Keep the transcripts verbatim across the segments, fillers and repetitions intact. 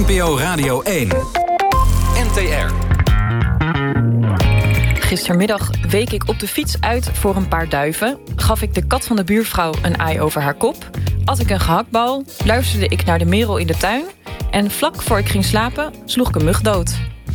N P O Radio één. N T R. Gistermiddag week ik op de fiets uit voor een paar duiven. Gaf ik de kat van de buurvrouw een aai over haar kop. At ik een gehaktbal. Luisterde ik naar de merel in de tuin. En vlak voor ik ging slapen sloeg ik een mug dood.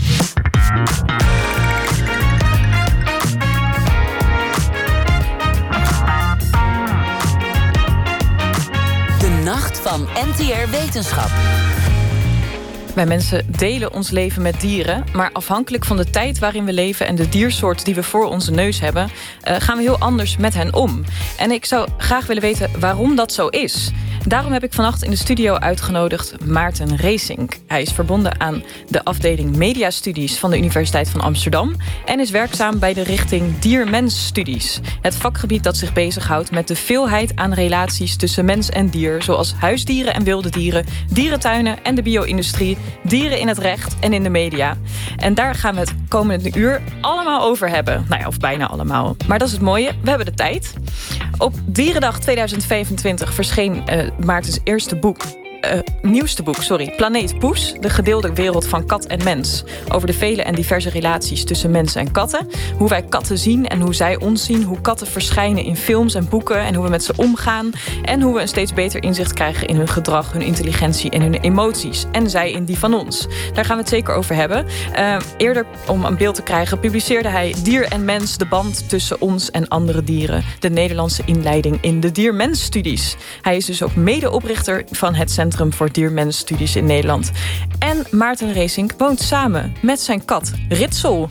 De Nacht van N T R Wetenschap. Wij mensen delen ons leven met dieren, maar afhankelijk van de tijd waarin we leven en de diersoort die we voor onze neus hebben, uh, gaan we heel anders met hen om. En ik zou graag willen weten waarom dat zo is. Daarom heb ik vannacht in de studio uitgenodigd Maarten Reesink. Hij is verbonden aan de afdeling Mediastudies van de Universiteit van Amsterdam en is werkzaam bij de richting Dier-Mens-studies. Het vakgebied dat zich bezighoudt met de veelheid aan relaties tussen mens en dier, zoals huisdieren en wilde dieren, dierentuinen en de bio-industrie, dieren in het recht en in de media. En daar gaan we het komende uur allemaal over hebben. Nou ja, of bijna allemaal. Maar dat is het mooie, we hebben de tijd. Op Dierendag tweeduizend vijfentwintig verscheen uh, Maartens eerste boek, uh, nieuwste boek, sorry, Planeet Poes, de gedeelde wereld van kat en mens. Over de vele en diverse relaties tussen mensen en katten. Hoe wij katten zien en hoe zij ons zien. Hoe katten verschijnen in films en boeken en hoe we met ze omgaan. En hoe we een steeds beter inzicht krijgen in hun gedrag, hun intelligentie en hun emoties. En zij in die van ons. Daar gaan we het zeker over hebben. Uh, eerder, om een beeld te krijgen, publiceerde hij Dier en Mens, de band tussen ons en andere dieren. De Nederlandse inleiding in de Dier-Mens-studies. Hij is dus ook medeoprichter van het Centrum voor Dier-Mens-studies in Nederland. En Maarten Reesink woont samen met zijn kat Ritsel.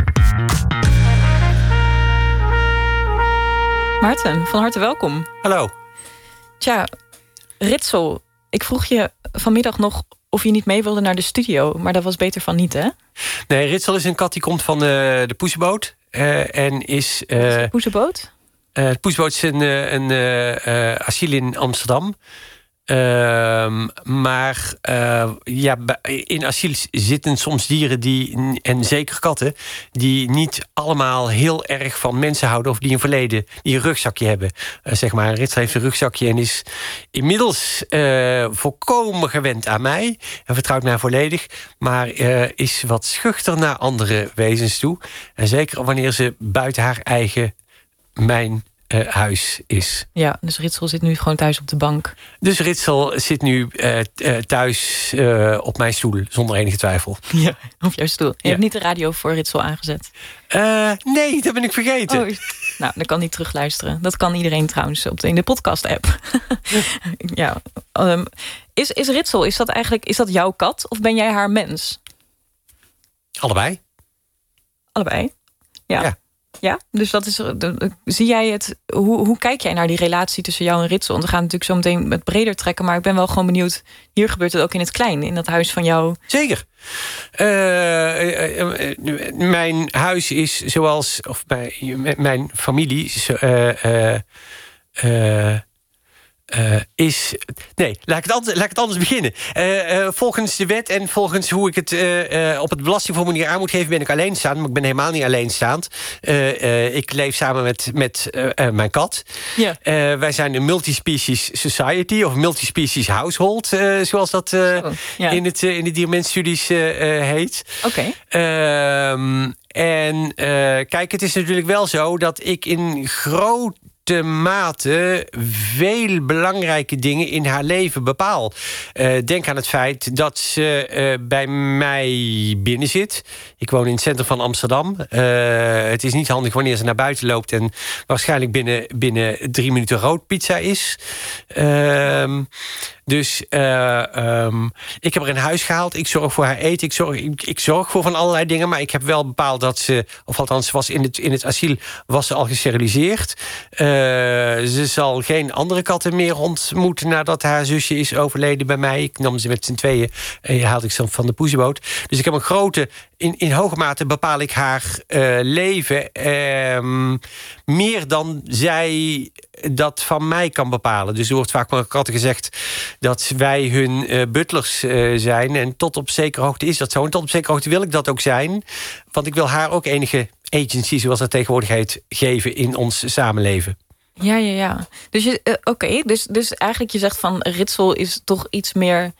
Maarten, van harte welkom. Hallo. Tja, Ritsel, ik vroeg je vanmiddag nog of je niet mee wilde naar de studio, maar dat was beter van niet, hè? Nee, Ritsel is een kat die komt van de, de Poeseboot. Uh, en is... Uh, is de Poeseboot? Uh, de Poeseboot is een, een uh, uh, asiel in Amsterdam. Uh, maar uh, ja, in asiel zitten soms dieren die, en zeker katten, die niet allemaal heel erg van mensen houden of die een verleden, die een rugzakje hebben. Uh, zeg maar, Ritsel heeft een rugzakje en is inmiddels uh, volkomen gewend aan mij en vertrouwt mij volledig, maar uh, is wat schuchter naar andere wezens toe. En zeker wanneer ze buiten haar eigen, mijn Uh, huis is. Ja, dus Ritsel zit nu gewoon thuis op de bank. Dus Ritsel zit nu uh, uh, thuis uh, op mijn stoel, zonder enige twijfel. Ja, op jouw stoel. Je ja. hebt niet de radio voor Ritsel aangezet? Uh, nee, dat ben ik vergeten. Oh, nou, dan kan hij terugluisteren. Dat kan iedereen trouwens op de, in de podcast-app. ja. Um, is, is Ritsel, is dat eigenlijk is dat jouw kat of ben jij haar mens? Allebei. Allebei? Ja. ja. Ja, dus dat is. Zie jij het? Hoe, hoe kijk jij naar die relatie tussen jou en Ritsel? Want we gaan natuurlijk zo meteen met breder trekken, maar ik ben wel gewoon benieuwd. Hier gebeurt het ook in het klein, in dat huis van jou. Zeker. Uh, uh, uh, mijn huis is zoals, of mijn, mijn familie. Uh, uh, uh, Uh, is... Nee, laat ik het anders, laat ik het anders beginnen. Uh, uh, volgens de wet en volgens hoe ik het uh, uh, op het belastingformulier aan moet geven, ben ik alleenstaand. Maar ik ben helemaal niet alleenstaand. Uh, uh, ik leef samen met, met uh, uh, mijn kat. Ja. Uh, wij zijn een multispecies society of multispecies household, uh, zoals dat uh, oh, ja. in, het, uh, in de Dier-Mens-studies uh, uh, heet. Oké. Okay. Uh, en uh, kijk, het is natuurlijk wel zo dat ik in groot de mate veel belangrijke dingen in haar leven bepaal. Uh, denk aan het feit dat ze uh, bij mij binnen zit. Ik woon in het centrum van Amsterdam. Uh, het is niet handig wanneer ze naar buiten loopt en waarschijnlijk binnen, binnen drie minuten roodpizza is. Uh, Dus uh, um, ik heb haar in huis gehaald. Ik zorg voor haar eten. Ik zorg, ik, ik zorg voor van allerlei dingen. Maar ik heb wel bepaald dat ze, of althans, was in het, in het asiel was ze al gesteriliseerd. Uh, ze zal geen andere katten meer ontmoeten nadat haar zusje is overleden bij mij. Ik nam ze met z'n tweeën en haalde ik ze van de Poeseboot. Dus ik heb een grote, in, in hoge mate bepaal ik haar uh, leven. Uh, meer dan zij dat van mij kan bepalen. Dus er wordt vaak van katten gezegd dat wij hun uh, butlers uh, zijn. En tot op zekere hoogte is dat zo. En tot op zekere hoogte wil ik dat ook zijn. Want ik wil haar ook enige agency, zoals dat tegenwoordig heet, geven in ons samenleven. Ja, ja, ja. Dus, uh, oké. Okay. Dus, dus eigenlijk je zegt van Ritsel is toch iets meer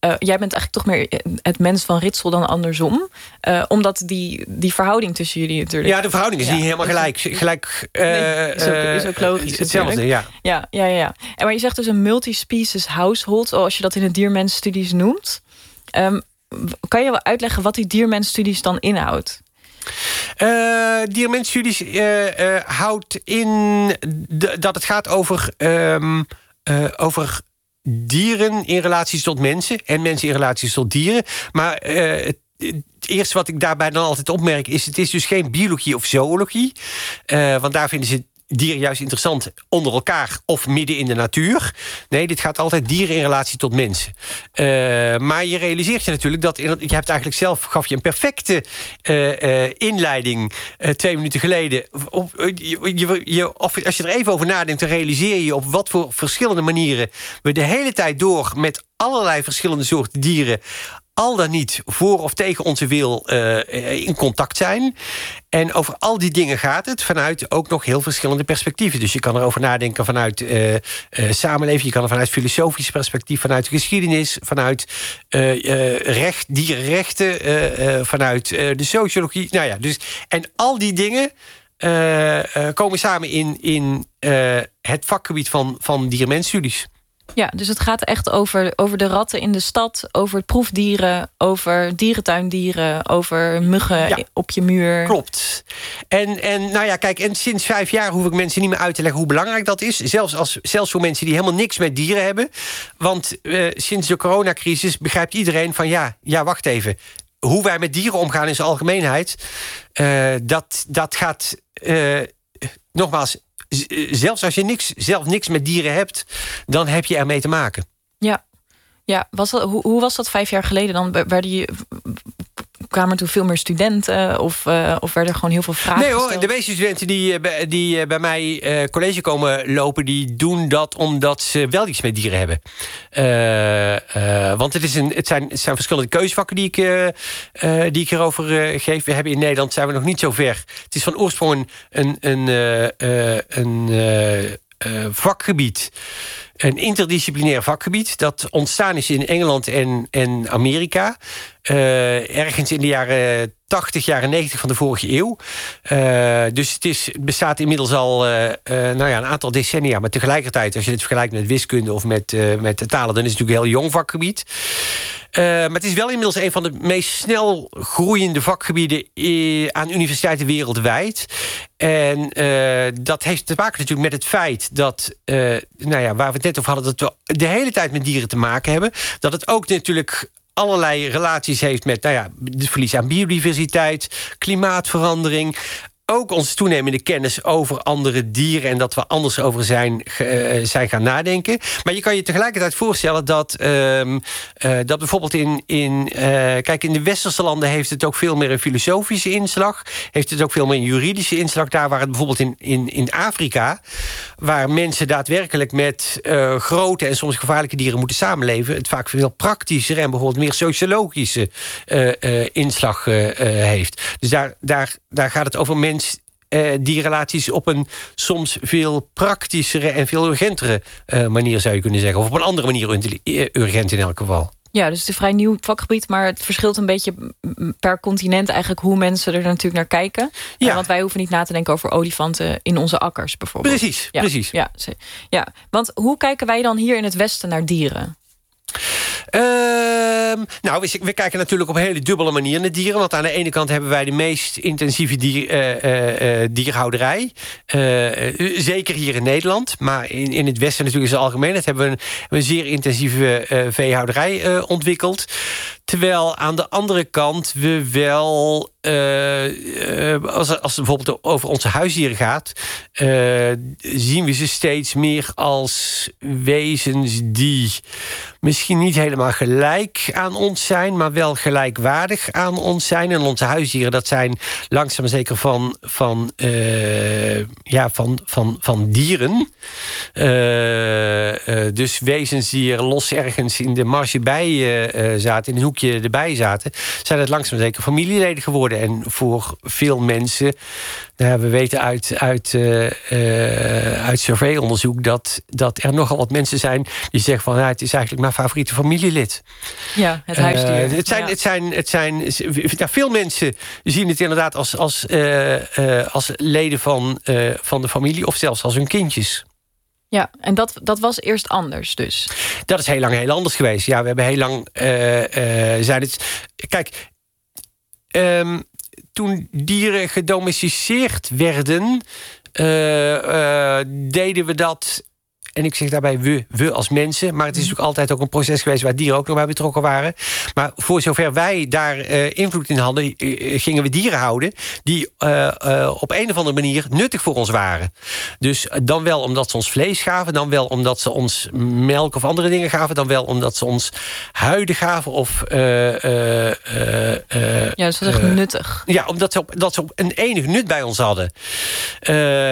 Uh, jij bent eigenlijk toch meer het mens van Ritsel dan andersom. Uh, omdat die, die verhouding tussen jullie natuurlijk... Ja, de verhouding is ja, niet helemaal gelijk. gelijk uh, nee, is, ook, is ook logisch. Uh, hetzelfde, ja. Ja, ja, ja. En maar je zegt dus een multispecies household, zoals je dat in de diermensstudies noemt. Um, kan je wel uitleggen wat die diermensstudies dan inhoudt? Uh, diermensstudies uh, uh, houdt in d- dat het gaat over, um, uh, over dieren in relaties tot mensen en mensen in relaties tot dieren. Maar uh, het, het eerste wat ik daarbij dan altijd opmerk is: het is dus geen biologie of zoologie. Uh, want daar vinden ze dieren juist interessant onder elkaar of midden in de natuur. Nee, dit gaat altijd dieren in relatie tot mensen. Uh, maar je realiseert je natuurlijk dat... je hebt eigenlijk zelf, gaf je een perfecte uh, uh, inleiding uh, twee minuten geleden. Op, je, je, je, of als je er even over nadenkt, dan realiseer je op wat voor verschillende manieren we de hele tijd door met allerlei verschillende soorten dieren al dan niet voor of tegen onze wil uh, in contact zijn. En over al die dingen gaat het vanuit ook nog heel verschillende perspectieven. Dus je kan erover nadenken vanuit uh, uh, samenleving, je kan er vanuit filosofisch perspectief, vanuit geschiedenis, vanuit uh, uh, recht, dierenrechten, uh, uh, vanuit uh, de sociologie. Nou ja, dus en al die dingen uh, uh, komen samen in, in uh, het vakgebied van, van diermensstudies. Ja, dus het gaat echt over, over de ratten in de stad, over proefdieren, over dierentuindieren, over muggen ja, op je muur. Klopt. En, en nou ja, kijk, en sinds vijf jaar hoef ik mensen niet meer uit te leggen hoe belangrijk dat is. Zelfs, als, zelfs voor mensen die helemaal niks met dieren hebben. Want uh, sinds de coronacrisis begrijpt iedereen van ja, ja, wacht even. Hoe wij met dieren omgaan in zijn algemeenheid, uh, dat, dat gaat uh, nogmaals. Zelfs als je niks, zelf niks met dieren hebt, dan heb je ermee te maken. Ja, ja. Was dat, hoe, hoe was dat vijf jaar geleden dan? Werden die, kwamen er toen veel meer studenten? Of, uh, of werden er gewoon heel veel vragen Nee hoor, gesteld? de meeste studenten die, die bij mij uh, college komen lopen, die doen dat omdat ze wel iets met dieren hebben. Uh, uh, want het, is een, het, zijn, het zijn verschillende keuzevakken die ik, uh, uh, die ik erover uh, geef. We hebben in Nederland, zijn we nog niet zo ver. Het is van oorsprong een, een, uh, uh, een uh, uh, vakgebied. Een interdisciplinair vakgebied dat ontstaan is in Engeland en, en Amerika. Uh, ergens in de jaren tachtig, jaren negentig van de vorige eeuw. Uh, dus het, is, het bestaat inmiddels al uh, uh, nou ja, een aantal decennia. Maar tegelijkertijd, als je het vergelijkt met wiskunde of met, uh, met de talen, dan is het natuurlijk een heel jong vakgebied. Uh, maar het is wel inmiddels een van de meest snel groeiende vakgebieden i- aan universiteiten wereldwijd. En uh, dat heeft te maken natuurlijk met het feit dat, uh, nou ja, waar we het net over hadden, dat we de hele tijd met dieren te maken hebben. Dat het ook natuurlijk allerlei relaties heeft met, nou ja, het verlies aan biodiversiteit, klimaatverandering. Ook onze toenemende kennis over andere dieren en dat we anders over zijn, uh, zijn gaan nadenken. Maar je kan je tegelijkertijd voorstellen dat, uh, uh, dat bijvoorbeeld in, in, uh, kijk, in de westerse landen heeft het ook veel meer een filosofische inslag. Heeft het ook veel meer een juridische inslag. Daar waar het bijvoorbeeld in, in, in Afrika, waar mensen daadwerkelijk met uh, grote en soms gevaarlijke dieren moeten samenleven, het vaak veel praktischer en bijvoorbeeld meer sociologische uh, uh, inslag uh, uh, heeft. Dus daar, daar, daar gaat het over mensen Uh, die relaties op een soms veel praktischere en veel urgentere uh, manier, zou je kunnen zeggen. Of op een andere manier urgent in elk geval. Ja, dus het is een vrij nieuw vakgebied, maar het verschilt een beetje per continent eigenlijk hoe mensen er natuurlijk naar kijken. Ja. Uh, want wij hoeven niet na te denken over olifanten in onze akkers bijvoorbeeld. Precies, ja, precies. Ja, ja, want hoe kijken wij dan hier in het Westen naar dieren? Uh, nou, we, we kijken natuurlijk op een hele dubbele manier naar dieren. Want aan de ene kant hebben wij de meest intensieve dier, uh, uh, uh, dierhouderij. Uh, zeker hier in Nederland. Maar in, in het Westen natuurlijk in het algemeen. Dat hebben we een, een zeer intensieve uh, veehouderij uh, ontwikkeld. Terwijl aan de andere kant we wel, uh, uh, als, als het bijvoorbeeld over onze huisdieren gaat, uh, zien we ze steeds meer als wezens die misschien niet helemaal gelijk aan ons zijn, maar wel gelijkwaardig aan ons zijn. En onze huisdieren, dat zijn langzaam maar zeker van, van, uh, ja, van, van, van dieren. Uh, uh, dus wezens die er los ergens in de marge bij uh, zaten, in een hoekje erbij zaten, zijn het langzaam maar zeker familieleden geworden. houden. En voor veel mensen, nou, we weten uit, uit, uh, uh, uit surveyonderzoek dat, dat er nogal wat mensen zijn die zeggen van, ja, het is eigenlijk mijn favoriete familielid. Ja, het huisdier. Uh, het zijn, ja. het zijn, het zijn, ja, veel mensen zien het inderdaad als, als, uh, uh, als leden van, uh, van de familie of zelfs als hun kindjes. Ja, en dat, dat was eerst anders dus. Dat is heel lang heel anders geweest. Ja, we hebben heel lang uh, uh, zijn het. Kijk, um, toen dieren gedomesticeerd werden, uh, uh, deden we dat. En ik zeg daarbij we, we als mensen. Maar het is natuurlijk altijd ook een proces geweest waar dieren ook nog bij betrokken waren. Maar voor zover wij daar uh, invloed in hadden, uh, gingen we dieren houden die uh, uh, op een of andere manier nuttig voor ons waren. Dus dan wel omdat ze ons vlees gaven, dan wel omdat ze ons melk of andere dingen gaven, dan wel omdat ze ons huiden gaven of uh, uh, uh, uh, ja, dus dat is echt uh, nuttig. Ja, omdat ze, op, dat ze op een enig nut bij ons hadden. Uh,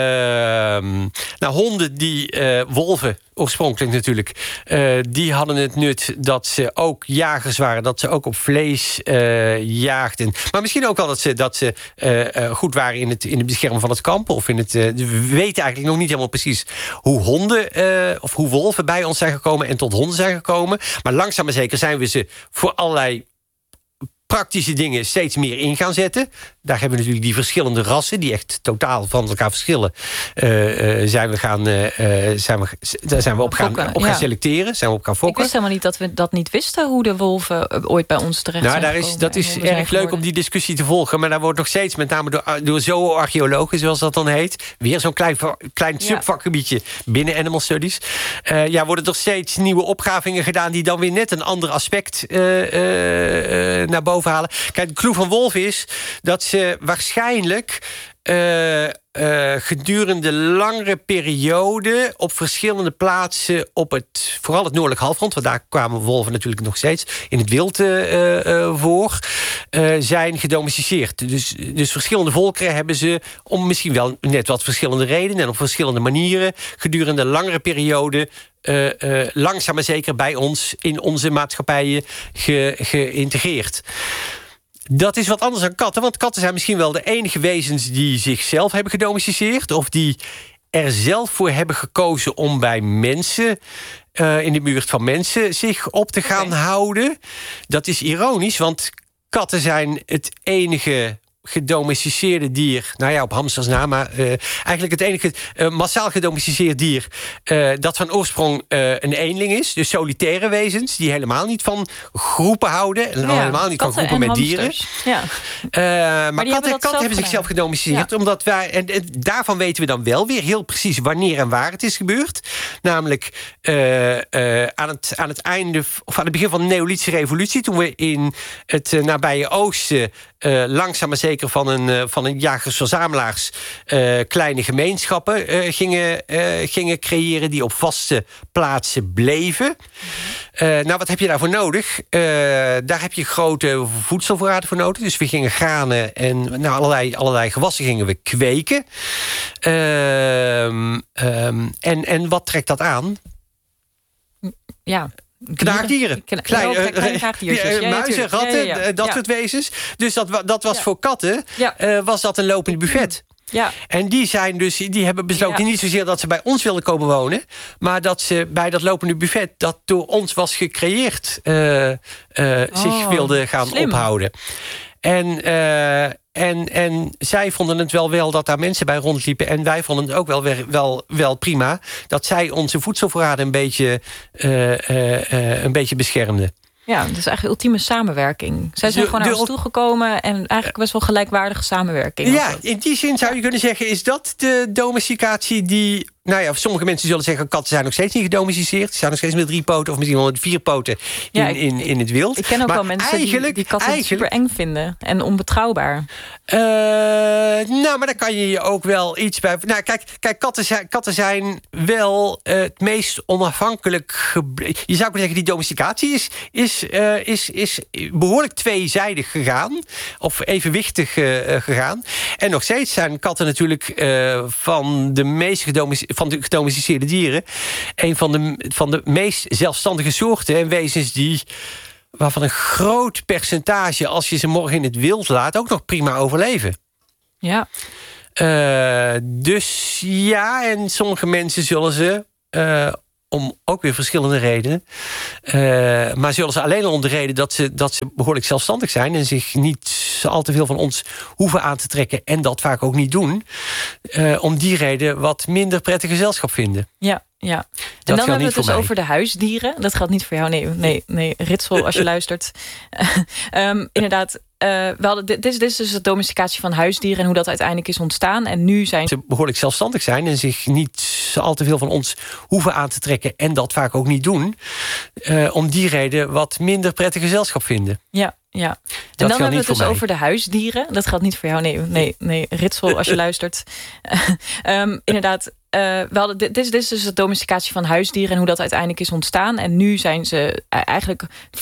nou, honden die uh, wolven, oorspronkelijk natuurlijk, uh, die hadden het nut dat ze ook jagers waren, dat ze ook op vlees uh, jaagden. Maar misschien ook wel dat ze, dat ze uh, uh, goed waren in het, in het beschermen van het kamp. Of in het, uh, we weten eigenlijk nog niet helemaal precies hoe honden uh, of hoe wolven bij ons zijn gekomen en tot honden zijn gekomen. Maar langzaam maar zeker zijn we ze voor allerlei praktische dingen steeds meer in gaan zetten. Daar hebben we natuurlijk die verschillende rassen die echt totaal van elkaar verschillen. Uh, uh, zijn we gaan, uh, zijn we, daar zijn we op gaan, fokken, op gaan ja. selecteren. Zijn we op gaan fokken. Ik wist helemaal niet dat we dat niet wisten, hoe de wolven ooit bij ons terecht nou, zijn daar is, gekomen. dat is erg leuk om die discussie te volgen. Maar daar wordt nog steeds, met name door, door zooarcheologen, zoals dat dan heet, weer zo'n klein, klein ja. subvakgebiedje binnen Animal Studies. Uh, ja, worden er steeds nieuwe opgravingen gedaan die dan weer net een ander aspect uh, uh, uh, naar boven halen. Kijk, de clue van wolven is dat ze waarschijnlijk Uh, uh, gedurende langere perioden op verschillende plaatsen op het, vooral het noordelijk halfrond, want daar kwamen wolven natuurlijk nog steeds in het wild uh, uh, voor, uh, zijn gedomesticeerd. Dus, dus verschillende volkeren hebben ze, om misschien wel net wat verschillende redenen en op verschillende manieren, gedurende langere perioden Uh, uh, langzaam maar zeker bij ons in onze maatschappijen ge, geïntegreerd. Dat is wat anders dan katten, want katten zijn misschien wel de enige wezens die zichzelf hebben gedomesticeerd of die er zelf voor hebben gekozen om bij mensen, uh, in de buurt van mensen, zich op te gaan okay. houden. Dat is ironisch, want katten zijn het enige gedomesticeerde dier, nou ja, op hamsters na, maar uh, eigenlijk het enige uh, massaal gedomesticeerd dier uh, dat van oorsprong uh, een eenling is. Dus solitaire wezens die helemaal niet van groepen houden en ja, helemaal niet van groepen met hamsters. dieren. Ja. Uh, maar, maar katten, hebben, katten hebben zichzelf gedomesticeerd, ja. omdat wij, en, en daarvan weten we dan wel weer heel precies wanneer en waar het is gebeurd. Namelijk uh, uh, aan, het, aan het einde, of aan het begin van de Neolithische revolutie, toen we in het uh, nabije oosten Uh, langzaam maar zeker van een, uh, van een jagers-verzamelaars uh, kleine gemeenschappen uh, gingen, uh, gingen creëren die op vaste plaatsen bleven. Uh, nou, wat heb je daarvoor nodig? Uh, daar heb je grote voedselvoorraden voor nodig. Dus we gingen granen en nou, allerlei, allerlei gewassen gingen we kweken. Uh, um, en, en wat trekt dat aan? Ja. Knaagdieren. Kleine, kleine, kleine knaagdiertjes. Ja, muizen, ratten, ja, ja, ja. dat ja. soort wezens. Dus dat, dat was ja. voor katten ja. uh, was dat een lopend buffet. Ja. En die zijn dus, die hebben besloten ja. niet zozeer dat ze bij ons wilden komen wonen, maar dat ze bij dat lopende buffet dat door ons was gecreëerd uh, uh, oh, zich wilden gaan slim. ophouden. En, uh, en, en zij vonden het wel wel dat daar mensen bij rondliepen. En wij vonden het ook wel, wel, wel prima dat zij onze voedselvoorraden een beetje, uh, uh, uh, een beetje beschermden. Ja, dat is eigenlijk ultieme samenwerking. Zij zijn de, gewoon naar ons toegekomen en eigenlijk best wel gelijkwaardige samenwerking. Ja, in die zin zou je kunnen zeggen, is dat de domesticatie die, nou ja, sommige mensen zullen zeggen, katten zijn nog steeds niet gedomesticeerd. Ze zijn nog steeds met drie poten of misschien wel met vier poten in, ja, ik, in, in het wild. Ik ken ook maar wel mensen die, die katten super eng vinden en onbetrouwbaar. Uh, nou, maar daar kan je je ook wel iets bij. Nou, kijk, kijk katten, zijn, katten zijn wel uh, het meest onafhankelijk gebleven. Je zou kunnen zeggen, die domesticatie is, is, uh, is, is behoorlijk tweezijdig gegaan. Of evenwichtig uh, gegaan. En nog steeds zijn katten natuurlijk uh, van de meest gedomesticeerde van de gedomesticeerde dieren een van de, van de meest zelfstandige soorten en wezens die waarvan een groot percentage, als je ze morgen in het wild laat, ook nog prima overleven. Ja. Uh, dus ja, en sommige mensen zullen ze, uh, om ook weer verschillende redenen, uh, maar zullen ze alleen al om de reden dat ze, dat ze behoorlijk zelfstandig zijn en zich niet al te veel van ons hoeven aan te trekken en dat vaak ook niet doen, uh, om die reden wat minder prettig gezelschap vinden. Ja. Ja, en dan hebben we het dus over de huisdieren. Dat geldt niet voor jou. Nee, nee, nee. Ritsel, als je luistert. um, inderdaad, uh, we hadden, dit, is, dit is dus de domesticatie van huisdieren en hoe dat uiteindelijk is ontstaan. En nu zijn ze behoorlijk zelfstandig zijn en zich niet al te veel van ons hoeven aan te trekken en dat vaak ook niet doen. Uh, om die reden wat minder prettig gezelschap vinden. Ja. Ja, en dan hebben we het dus over de huisdieren. Dat geldt niet voor jou. Nee, nee, nee. Ritsel, als je luistert. um, inderdaad, uh, we hadden, dit, dit is dus de domesticatie van huisdieren en hoe dat uiteindelijk is ontstaan. En nu zijn ze eigenlijk